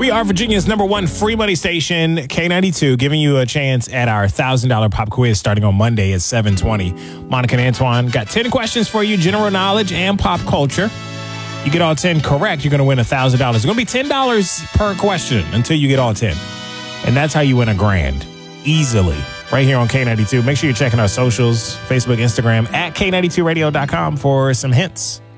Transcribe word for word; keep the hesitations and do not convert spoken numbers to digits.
We are Virginia's number one free money station, K ninety-two, giving you a chance at our one thousand dollars pop quiz starting on Monday at seven twenty. Monica and Antoine got ten questions for you, general knowledge and pop culture. You get all ten correct, you're going to win one thousand dollars. It's going to be ten dollars per question until you get all ten. And that's how you win a grand, easily, right here on K ninety-two. Make sure you're checking our socials, Facebook, Instagram, at K ninety-two radio dot com for some hints.